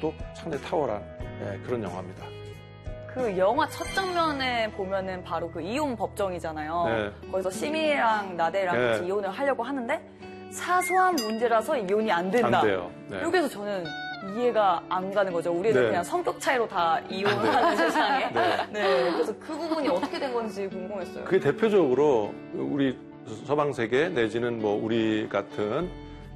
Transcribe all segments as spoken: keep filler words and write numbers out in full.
것도 상당히 탁월한 예, 그런 영화입니다. 그 영화 첫 장면에 보면은 바로 그 이혼 법정이잖아요. 네. 거기서 시미랑 나데랑 네. 같이 이혼을 하려고 하는데 사소한 문제라서 이혼이 안 된다. 안 돼요. 네. 여기서 저는 이해가 안 가는 거죠. 우리는 네. 그냥 성격 차이로 다 이혼하는 세상에. 네. 네. 그래서 그 부분이 어떻게 된 건지 궁금했어요. 그게 대표적으로 우리 서방 세계 내지는 뭐 우리 같은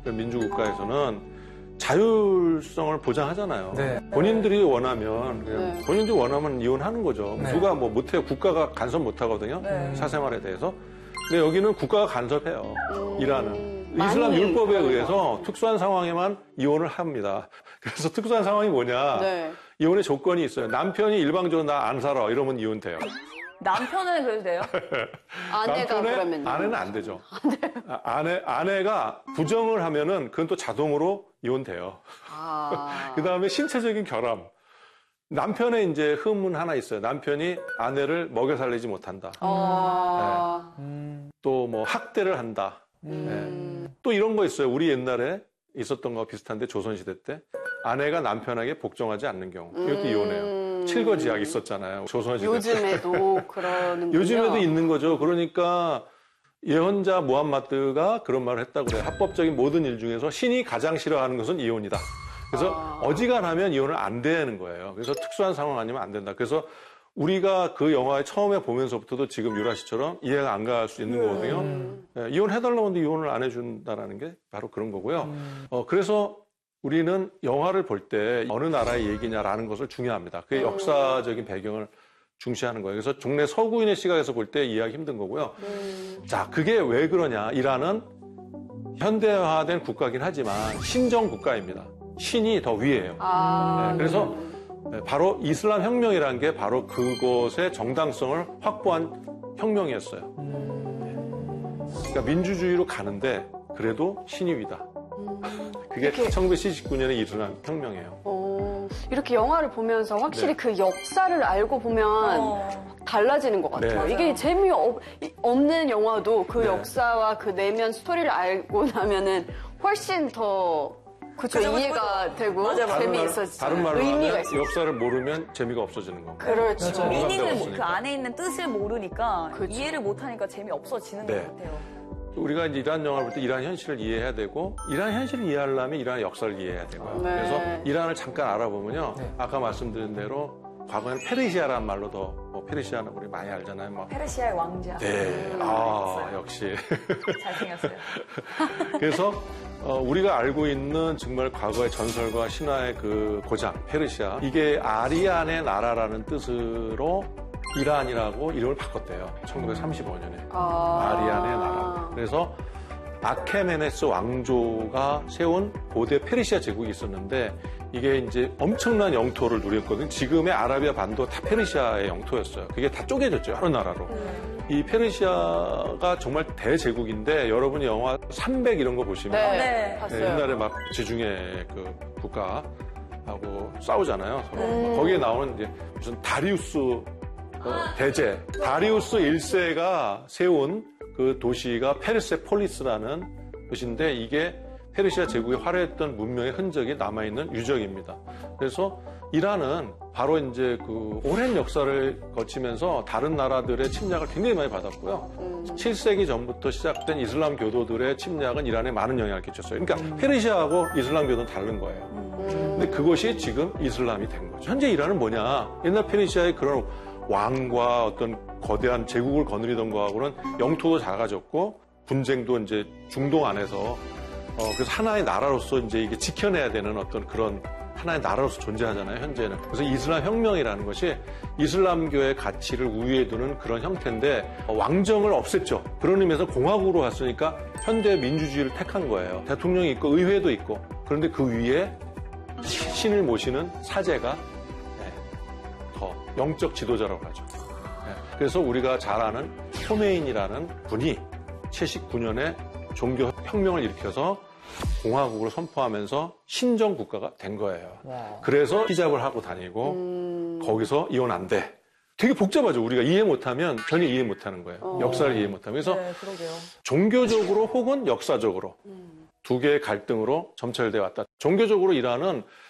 민주국가에서는 자율성을 보장하잖아요. 네. 본인들이 원하면 그냥 네. 본인들이 원하면 이혼하는 거죠. 네. 누가 뭐 못해요. 국가가 간섭 못하거든요. 네. 사생활에 대해서. 근데 여기는 국가가 간섭해요. 음, 이란은. 많이 이슬람 율법에 그런 의해서 것 같아요. 특수한 상황에만 이혼을 합니다. 그래서 특수한 상황이 뭐냐. 네. 이혼의 조건이 있어요. 남편이 일방적으로 나 안 살아 이러면 이혼돼요. 남편은 그래도 돼요? 아내가 남편의 그러면 아내는 안 되죠. 아, 아내 아내가 부정을 하면은 그건 또 자동으로 이혼돼요. 아. 그 다음에 신체적인 결함. 남편의 이제 흠은 하나 있어요. 남편이 아내를 먹여 살리지 못한다. 어. 또 뭐 학대를 한다. 음. 네. 또 이런 거 있어요. 우리 옛날에 있었던 거 비슷한데 조선시대 때 아내가 남편에게 복종하지 않는 경우. 이것도 음. 이혼해요. 칠거지약 있었잖아요. 조선시대 때. 요즘에도 그러는군요. 요즘에도 있는 거죠. 그러니까 예언자 무함마드가 그런 말을 했다고 그래요. 합법적인 모든 일 중에서 신이 가장 싫어하는 것은 이혼이다. 그래서 아. 어지간하면 이혼을 안 되는 거예요. 그래서 특수한 상황 아니면 안 된다. 그래서 우리가 그 영화에 처음에 보면서부터도 지금 유라 씨처럼 이해가 안 갈 수 있는 거거든요. 음. 예, 이혼해달라고 하는데 이혼을 안 해준다는 게 바로 그런 거고요. 음. 어, 그래서 우리는 영화를 볼 때 어느 나라의 얘기냐라는 것을 중요합니다. 그게 음. 역사적인 배경을 중시하는 거예요. 그래서 종래 서구인의 시각에서 볼 때 이해하기 힘든 거고요. 음. 자, 그게 왜 그러냐. 이란은 현대화된 국가긴 하지만 신정 국가입니다. 신이 더 위에요. 아. 네, 그래서 바로 이슬람 혁명이라는 게 바로 그것의 정당성을 확보한 혁명이었어요. 그러니까 민주주의로 가는데 그래도 신이 위다. 그게 이렇게. 천구백칠십구 년의 이슬람 혁명이에요. 어, 이렇게 영화를 보면서 확실히 네. 그 역사를 알고 보면 어. 달라지는 것 같아요. 네. 이게 재미없는 영화도 그 네. 역사와 그 내면 스토리를 알고 나면은 훨씬 더 그쵸, 그죠, 이해가 그죠. 되고 맞아요, 맞아요. 재미있어지죠. 다른 말로 의미가 하면 있어요. 역사를 모르면 재미가 없어지는 거고. 그렇죠. 맞아요. 미닝을 그 없으니까. 안에 있는 뜻을 모르니까 그죠. 이해를 못하니까 재미없어지는 네. 것 같아요. 우리가 이제 이란 영화를 볼 때 이란 현실을 이해해야 되고 이란 현실을 이해하려면 이란의 역사를 이해해야 되고요. 네. 그래서 이란을 잠깐 알아보면요. 네. 아까 말씀드린 대로 과거에는 페르시아라는 말로도 뭐 페르시아는 우리 많이 알잖아요. 뭐. 페르시아의 왕자. 네. 아, 역시. 잘생겼어요. 그래서 어, 우리가 알고 있는 정말 과거의 전설과 신화의 그 고장 페르시아 이게 아리안의 나라라는 뜻으로 이란이라고 이름을 바꿨대요. 천구백삼십오 년에. 아. 아리안의 나라. 그래서 아케메네스 왕조가 세운 고대 페르시아 제국이 있었는데 이게 이제 엄청난 영토를 누렸거든요. 지금의 아라비아 반도 다 페르시아의 영토였어요. 그게 다 쪼개졌죠. 여러 나라로. 음. 이 페르시아가 정말 대제국인데 여러분이 영화 삼백 이런 거 보시면 네, 네. 봤어요. 네, 옛날에 막 지중해 그 국가하고 싸우잖아요. 서로. 음. 거기에 나오는 이제 무슨 다리우스 어, 대제. 다리우스 일 세가 세운 그 도시가 페르세폴리스라는 도시인데 이게 페르시아 제국의 화려했던 문명의 흔적이 남아있는 유적입니다. 그래서 이란은 바로 이제 그 오랜 역사를 거치면서 다른 나라들의 침략을 굉장히 많이 받았고요. 음. 칠 세기 전부터 시작된 이슬람 교도들의 침략은 이란에 많은 영향을 끼쳤어요. 그러니까 페르시아하고 이슬람 교도는 다른 거예요. 근데 그것이 지금 이슬람이 된 거죠. 현재 이란은 뭐냐? 옛날 페르시아의 그런 왕과 어떤 거대한 제국을 거느리던 거하고는 영토도 작아졌고 분쟁도 이제 중동 안에서 어 그래서 하나의 나라로서 이제 이게 지켜내야 되는 어떤 그런 하나의 나라로서 존재하잖아요, 현재는. 그래서 이슬람 혁명이라는 것이 이슬람교의 가치를 우위에 두는 그런 형태인데 왕정을 없앴죠. 그런 의미에서 공화국으로 갔으니까 현대 민주주의를 택한 거예요. 대통령이 있고 의회도 있고. 그런데 그 위에 신을 모시는 사제가 더 영적 지도자라고 하죠. 그래서 우리가 잘 아는 호메인이라는 분이 칠십구 년에 종교혁명을 일으켜서 공화국을 선포하면서 신정 국가가 된 거예요. 와. 그래서 히잡을 하고 다니고 음. 거기서 이혼 안 돼. 되게 복잡하죠. 우리가 이해 못하면 전혀 이해 못하는 거예요. 어. 역사를 이해 못하면. 그래서 네, 그러게요. 종교적으로 혹은 역사적으로 음. 두 개의 갈등으로 점철돼 왔다. 종교적으로 이란은